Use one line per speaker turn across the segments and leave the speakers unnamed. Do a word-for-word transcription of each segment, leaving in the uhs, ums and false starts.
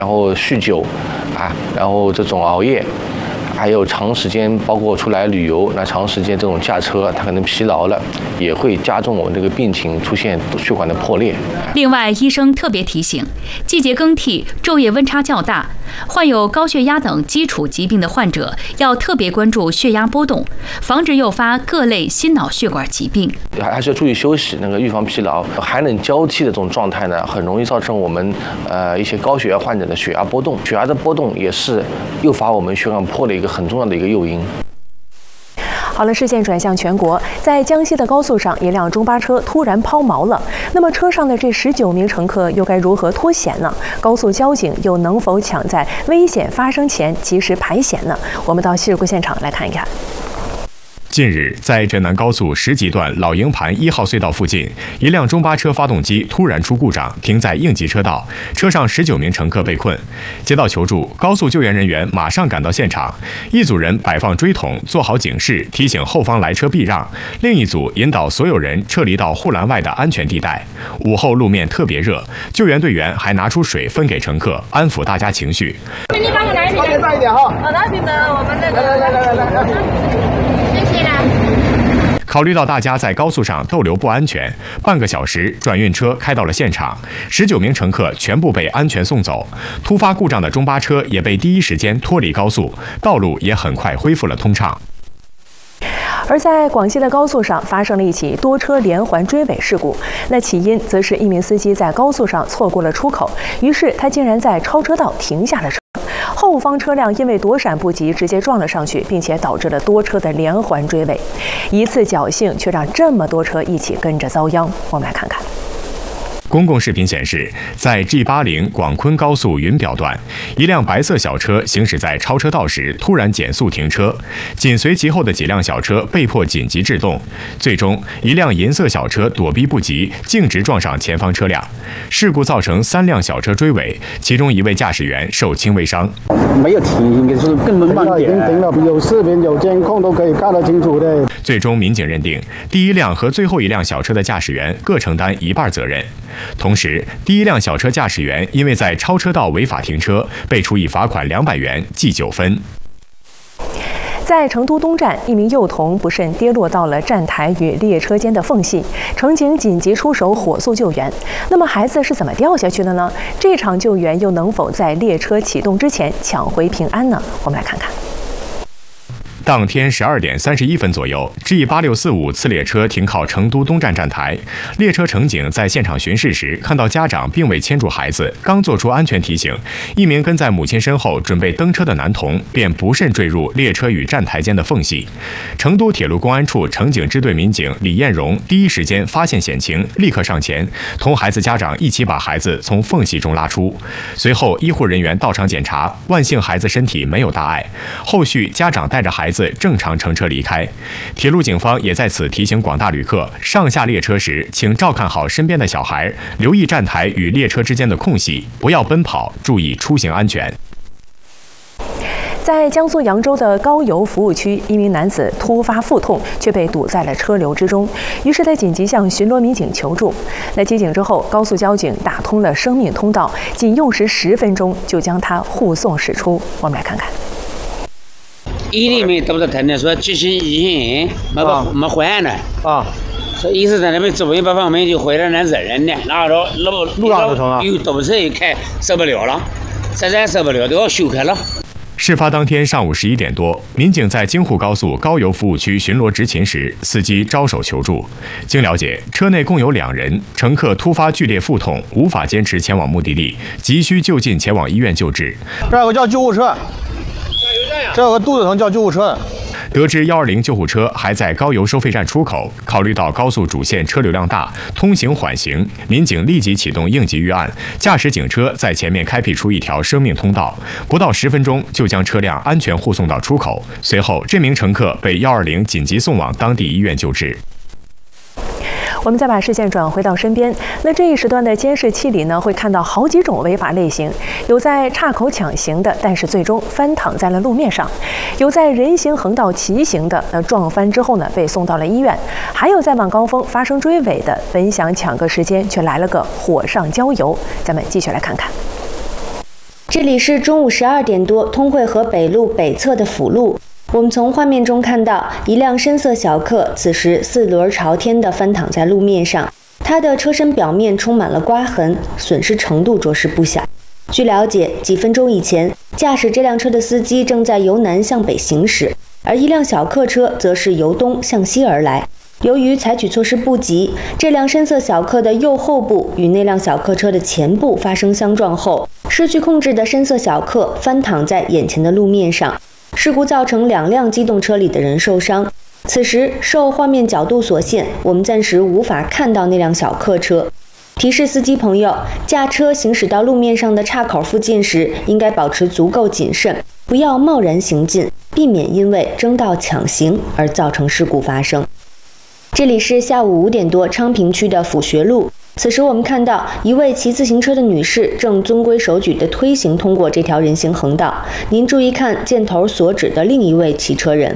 然后酗酒，啊，然后这种熬夜。 还有长时间，包括出来旅游，那长时间这种驾车，它可能疲劳了，也会加重我们这个病情，出现血管的破裂。
另外，医生特别提醒，季节更替、昼夜温差较大，患有高血压等基础疾病的患者要特别关注血压波动，防止诱发各类心脑血管疾病。
还是要注意休息，那个预防疲劳。寒冷交替的这种状态呢，很容易造成我们呃一些高血压患者的血压波动。血压的波动也是诱发我们血管破裂一个很重要的一个诱因。
好了，视线转向全国，在江西的高速上，一辆中巴车突然抛锚了。那么车上的这十九名乘客又该如何脱险呢？高速交警又能否抢在危险发生前及时排险呢？我们到事故现场来看一看。
近日，在浙南高速石集段老营盘一号隧道附近，一辆中巴车发动机突然出故障，停在应急车道，车上十九名乘客被困。接到求助，高速救援人员马上赶到现场，一组人摆放锥桶，做好警示，提醒后方来车避让；另一组引导所有人撤离到护栏外的安全地带。午后路面特别热，救援队员还拿出水分给乘客，安抚大家情绪。
你帮我拿一瓶，大一点哈。好的，品的我们那个。来来来来来来。
考虑到大家在高速上逗留不安全，半个小时，转运车开到了现场，十九名乘客全部被安全送走。突发故障的中巴车也被第一时间脱离高速，道路也很快恢复了通畅。
而在广西的高速上发生了一起多车连环追尾事故，那起因则是一名司机在高速上错过了出口，于是他竟然在超车道停下了车，后方车辆因为躲闪不及，直接撞了上去，并且导致了多车的连环追尾，一次侥幸却让这么多车一起跟着遭殃。我们来看看。
公共视频显示，在 G 八零广昆高速云表段，一辆白色小车行驶在超车道时突然减速停车，紧随其后的几辆小车被迫紧急制动，最终一辆银色小车躲避不及，径直撞上前方车辆。事故造成三辆小车追尾，其中一位驾驶员受轻微伤。
没有停，应该是更慢点。已经停了，有视频、有监控都可以看得清楚的。
最终，民警认定第一辆和最后一辆小车的驾驶员各承担一半责任。 同时，第一辆小车驾驶员因为在超车道违法停车，被处以罚款两百元，记九分。
在成都东站，一名幼童不慎跌落到了站台与列车间的缝隙，乘警紧急出手火速救援。那么，孩子是怎么掉下去的呢？这场救援又能否在列车启动之前抢回平安呢？我们来看看。
当天十二点三十一分左右 ，G 八六四五次列车停靠成都东站站台，列车乘警在现场巡视时，看到家长并未牵住孩子，刚做出安全提醒，一名跟在母亲身后准备登车的男童便不慎坠入列车与站台间的缝隙。成都铁路公安处乘警支队民警李艳荣第一时间发现险情，立刻上前，同孩子家长一起把孩子从缝隙中拉出。随后，医护人员到场检查，万幸孩子身体没有大碍。后续家长带着孩子 正常乘车离开，铁路警方也在此提醒广大旅客，上下列车时请照看好身边的小孩，留意站台与列车之间的空隙，不要奔跑，注意出行安全。
在江苏扬州的高邮服务区，一名男子突发腹痛，却被堵在了车流之中。于是他紧急向巡逻民警求助。那接警之后，高速交警打通了生命通道，仅用时十分钟就将他护送驶出。我们来看看。
医里面都是疼的，说急性胰炎，没个没还呢啊，说医生在那边住院，不方便就回来那人呢，然后路路上有堵车一开受不了了，实在受不了都要休克了。
事发当天上午十一点多，民警在京沪高速高邮服务区巡逻执勤时，司机招手求助。经了解，车内共有两人，乘客突发剧烈腹痛，无法坚持前往目的地，急需就近前往医院救治。
这有个叫救护车。 这有个肚子疼叫救护车。
得知一二零救护车还在高邮收费站出口，考虑到高速主线车流量大，通行缓行，民警立即启动应急预案，驾驶警车在前面开辟出一条生命通道，不到十分钟就将车辆安全护送到出口。随后，这名乘客被一二零紧急送往当地医院救治。
我们再把视线转回到身边，那这一时段的监视器里呢，会看到好几种违法类型，有在岔口抢行的，但是最终翻躺在了路面上；有在人行横道骑行的，那撞翻之后呢，被送到了医院；还有在晚高峰发生追尾的，本想抢个时间，却来了个火上浇油。咱们继续来看看。
这里是中午十二点多，通惠河北路北侧的辅路。我们从画面中看到，一辆深色小客此时四轮朝天地翻躺在路面上，它的车身表面充满了刮痕，损失程度着实不小。据了解，几分钟以前，驾驶这辆车的司机正在由南向北行驶，而一辆小客车则是由东向西而来。由于采取措施不及，这辆深色小客的右后部与那辆小客车的前部发生相撞后，失去控制的深色小客翻躺在眼前的路面上。事故造成两辆机动车里的人受伤。此时受画面角度所限，我们暂时无法看到那辆小客车。提示司机朋友，驾车行驶到路面上的岔口附近时，应该保持足够谨慎，不要贸然行进，避免因为争道抢行而造成事故发生。这里是下午五点多昌平区的府学路，此时我们看到一位骑自行车的女士正遵规守矩地推行通过这条人行横道。您注意看箭头所指的另一位骑车人。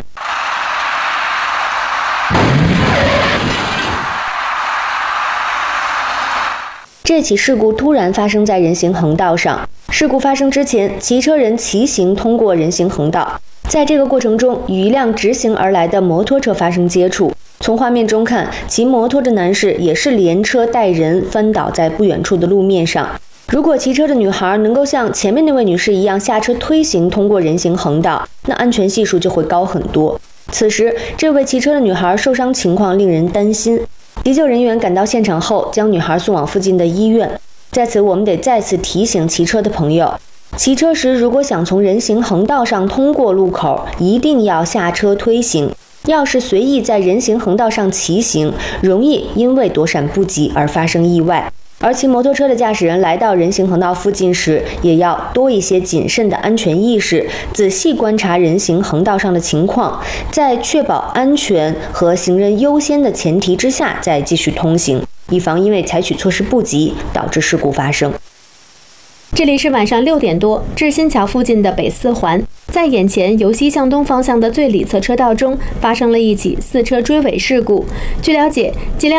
这起事故突然发生在人行横道上。事故发生之前，骑车人骑行通过人行横道，在这个过程中与一辆直行而来的摩托车发生接触。从画面中看，骑摩托的男士也是连车带人翻倒在不远处的路面上。如果骑车的女孩能够像前面那位女士一样下车推行通过人行横道，那安全系数就会高很多。此时，这位骑车的女孩受伤情况令人担心。急救人员赶到现场后，将女孩送往附近的医院。在此，我们得再次提醒骑车的朋友，骑车时如果想从人行横道上通过路口，一定要下车推行。要是随意在人行横道上骑行，容易因为躲闪不及而发生意外。而骑摩托车的驾驶人来到人行横道附近时，也要多一些谨慎的安全意识，仔细观察人行横道上的情况，在确保安全和行人优先的前提之下再继续通行，以防因为采取措施不及导致事故发生。
这里是晚上六点多，至新桥附近的北四环，在眼前由西向东方向的最里侧车道中发生了一起四车追尾事故。据了解，几辆